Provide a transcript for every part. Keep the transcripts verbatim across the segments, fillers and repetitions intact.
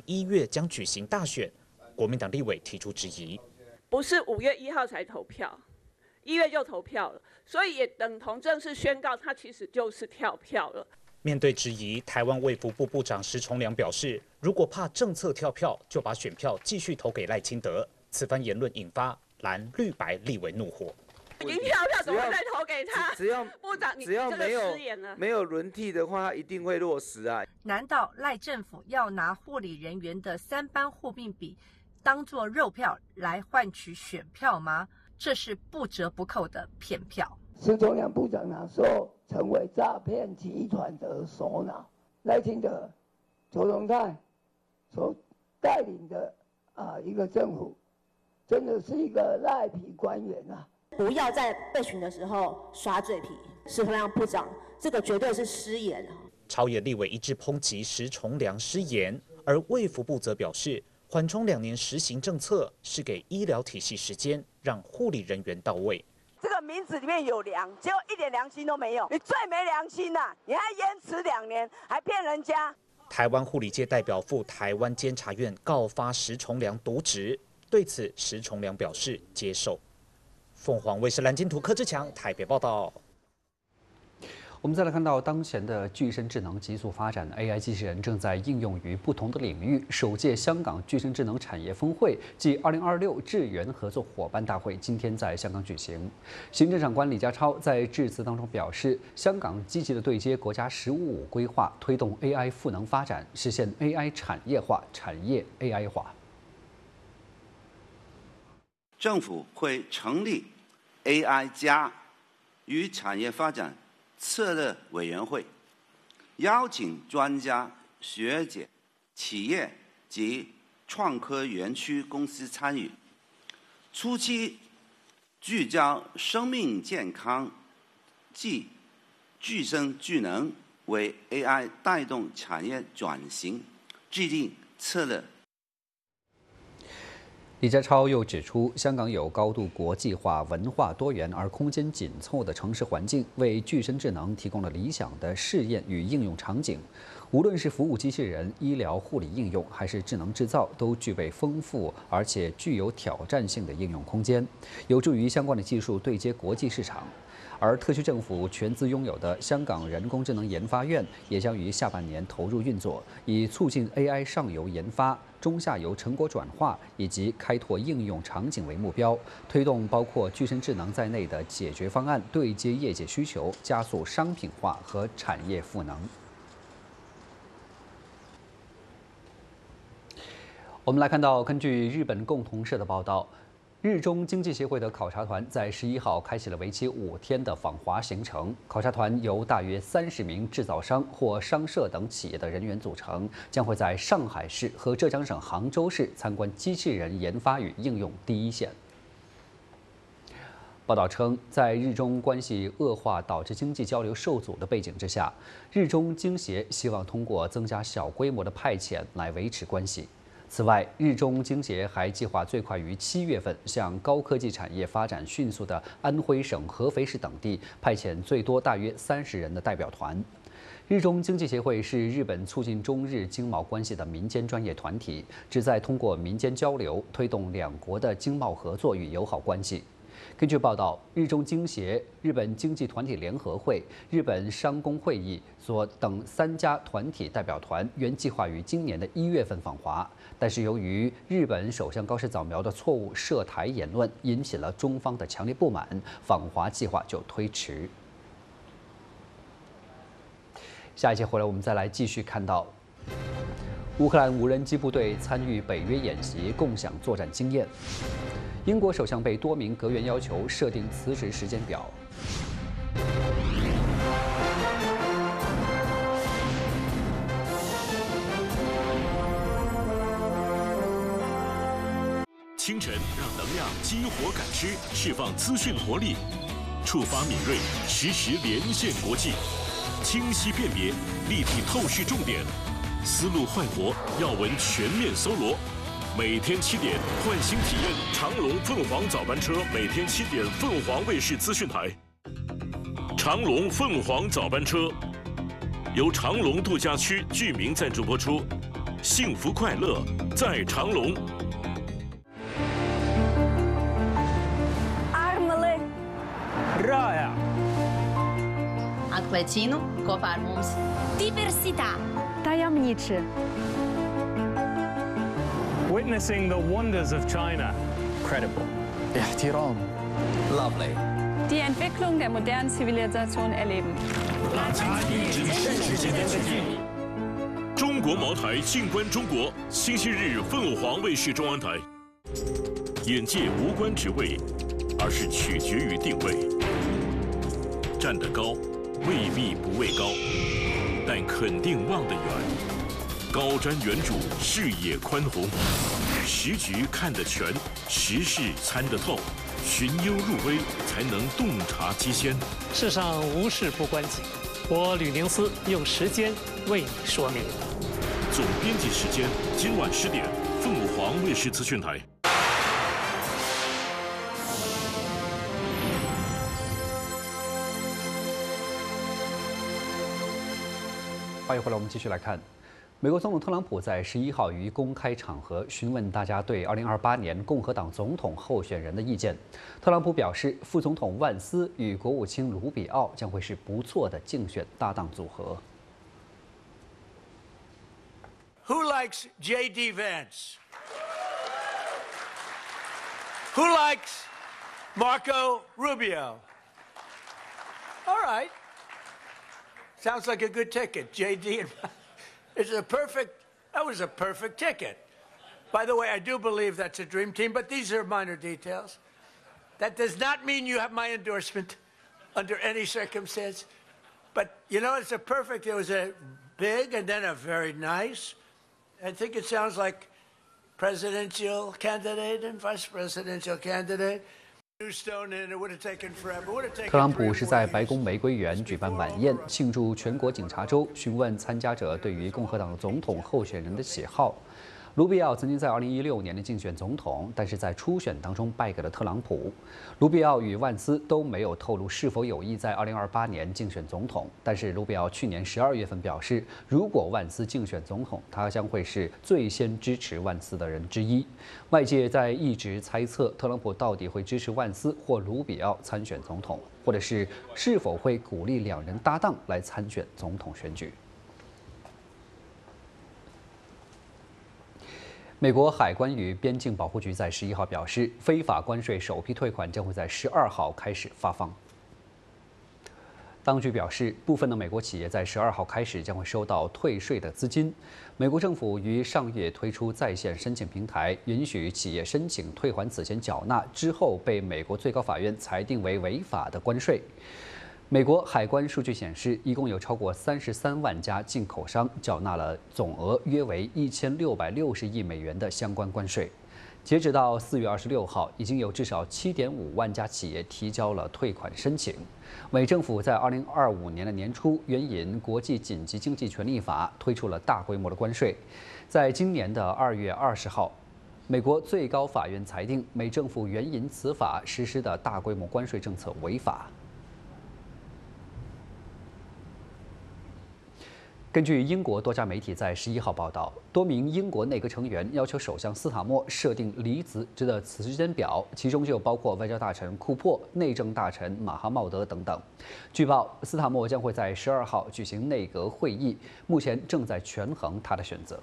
一月将举行大选，国民党立委提出质疑。 不是五月一号才投票，一月就投票了，所以也等同正式宣告他其实就是跳票了。 面对质疑，台湾卫福部部长石崇良表示，如果怕政策跳票，就把选票继续投给赖清德。此番言论引发蓝绿白立委怒火。 已经跳票，怎么会再投给他？ 只要部长，你只要没有没有轮替的话，一定会落实啊。 难道赖政府要拿护理人员的三班护病比当作肉票来换取选票吗？这是不折不扣的骗票。 石崇良部长那时候成为诈骗集团的首脑，赖清德、邱荣泰所带领的啊一个政府，真的是一个赖皮官员啊！ 不要在备询的时候耍嘴皮，石崇良部长这个绝对是失言啊！ 朝野立委一致抨击石崇良失言，而卫福部则表示，缓冲两年实行政策是给医疗体系时间，让护理人员到位。 这个名字里面有良，结果一点良心都没有，你最没良心呐、啊！你还延迟两年，还骗人家。 台湾护理界代表赴台湾监察院告发石崇良渎职，对此石崇良表示接受。凤凰卫视蓝金图柯志强台北报道。 我们再来看到当前的具身智能急速发展 ，A I 机器人正在应用于不同的领域。首届香港具身智能产业峰会暨二零二六智源合作伙伴大会今天在香港举行。行政长官李家超在致辞当中表示，香港积极的对接国家“十五五”规划，推动 A I 赋能发展，实现 A I 产业化、产业 A I 化。 政府会成立 A I 加与产业发展策略委员会，邀请专家学者、企业及创科园区公司参与，初期聚焦生命健康及具身智能为 A I 带动产业转型，制定策略。 李家超又指出，香港有高度国际化、文化多元而空间紧凑的城市环境，为具身智能提供了理想的试验与应用场景。无论是服务机器人、医疗护理应用，还是智能制造，都具备丰富而且具有挑战性的应用空间，有助于相关的技术对接国际市场。而特区政府全资拥有的香港人工智能研发院也将于下半年投入运作，以促进 A I 上游研发、中下游成果转化以及开拓应用场景为目标，推动包括具身智能在内的解决方案对接业界需求，加速商品化和产业赋能。我们来看到，根据日本共同社的报道，日中经济协会的考察团在十一号开启了为期五天的访华行程。考察团由大约三十名制造商或商社等企业的人员组成，将会在上海市和浙江省杭州市参观机器人研发与应用第一线。报道称，在日中关系恶化导致经济交流受阻的背景之下，日中经协希望通过增加小规模的派遣来维持关系。此外，日中经协还计划最快于七月份向高科技产业发展迅速的安徽省合肥市等地派遣最多大约三十人的代表团。日中经济协会是日本促进中日经贸关系的民间专业团体，旨在通过民间交流推动两国的经贸合作与友好关系。根据报道，日中经协、日本经济团体联合会、日本商工会议所等三家团体代表团原计划于今年的一月份访华，但是由于日本首相高市早苗的错误涉台言论引起了中方的强烈不满，访华计划就推迟。下一节回来，我们再来继续看到，乌克兰无人机部队参与北约演习，共享作战经验。英国首相被多名阁员要求设定辞职时间表。 清晨让能量激活感知，释放资讯活力，触发敏锐，实时连线国际，清晰辨别，立体透视重点，思路焕活，要闻全面搜罗。每天七点，唤醒体验长龙凤凰早班车。每天七点，凤凰卫视资讯台。长龙凤凰早班车由长龙度假区居民赞助播出。 幸福快乐在长隆。 Armele Rāja Atklēcinu kopā ar mums. Diversitā Tajemniczy Witnessing the wonders of China. Credible. احترام. Lovely. Die Entwicklung der modernen Zivilisation erleben. 中国茅台静观中国，星期日凤凰卫视中央台。眼界无关职位，而是取决于定位。站得高，未必不畏高，但肯定望得远。高瞻远瞩，视野宽宏，时局看得全，时事参得透，寻幽入微，才能洞察机先。 世上无事不关己，我吕宁思用时间为你说明。 总编辑时间，今晚十点，凤凰卫视资讯台。 欢迎回来，我们继续来看，美国总统特朗普在十一号于公开场合询问大家对二零二八年共和党总统候选人的意见。特朗普表示，副总统万斯与国务卿卢比奥将会是不错的竞选搭档组合。 Who likes J D Vance? Who likes Marco Rubio? All right. Sounds like a good ticket. J D and it's a perfect, that was a perfect ticket. By the way, I do believe that's a dream team, but these are minor details. That does not mean you have my endorsement under any circumstance. But, you know, it's a perfect, it was a big and then a very nice. I think it sounds like presidential candidate and vice presidential candidate. 特朗普是在白宫玫瑰园举办晚宴，庆祝全国警察周，询问参加者对于共和党总统候选人的喜好。卢比奥曾经在二零一六年的竞选总统，但是在初选当中败给了特朗普。卢比奥与万斯都没有透露是否有意在二零二八年竞选总统，但是卢比奥去年十二月份表示，如果万斯竞选总统，他将会是最先支持万斯的人之一。外界在一直猜测特朗普到底会支持万斯或卢比奥参选总统，或者是是否会鼓励两人搭档来参选总统选举。 美国海关与边境保护局在十一号表示，非法关税首批退款将会在十二号开始发放。当局表示，部分的美国企业在十二号开始将会收到退税的资金。美国政府于上月推出在线申请平台，允许企业申请退还此前缴纳之后被美国最高法院裁定为违法的关税。 美国海关数据显示，一共有超过三十三万家进口商缴纳了总额约为一千六百六十亿美元的相关关税。截止到四月二十六号，已经有至少七点五万家企业提交了退款申请。美政府在二零二五年的年初援引《国际紧急经济权利法》推出了大规模的关税。在今年的二月二十号，美国最高法院裁定美政府援引此法实施的大规模关税政策违法。 根据英国多家媒体在十一号报道，多名英国内阁成员要求首相斯塔默设定离职的时间表，其中就包括外交大臣库珀、内政大臣马哈茂德等等。据报，斯塔默将会在十二号举行内阁会议，目前正在权衡他的选择。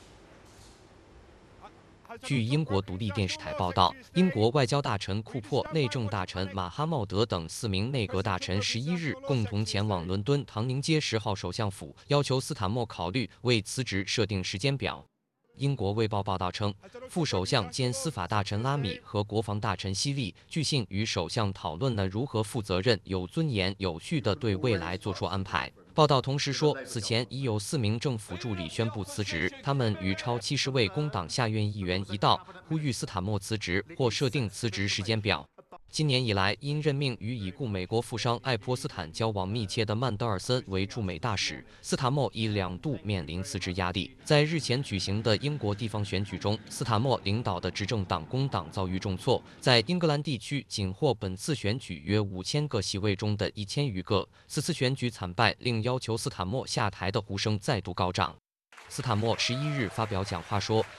据英国独立电视台报道，英国外交大臣库珀、内政大臣马哈茂德等四名内阁大臣十一日共同前往伦敦唐宁街十号首相府，要求斯坦默考虑为辞职设定时间表。英国《卫报》报道称，副首相兼司法大臣拉米和国防大臣希利据信与首相讨论了如何负责任、有尊严、有序地对未来做出安排。 报道同时说，此前已有四名政府助理宣布辞职，他们与超七十位工党下院议员一道，呼吁斯坦默辞职或设定辞职时间表。今年以来，因任命与已故美国富商爱泼斯坦交往密切的曼德尔森为驻美大使，斯塔默已两度面临辞职压力。在日前举行的英国地方选举中，斯塔默领导的执政党工党遭遇重挫，在英格兰地区仅获本次选举约五千个席位中的一千余个。此次选举惨败，令要求斯塔默下台的呼声再度高涨。 斯坦默十一日发表讲话说，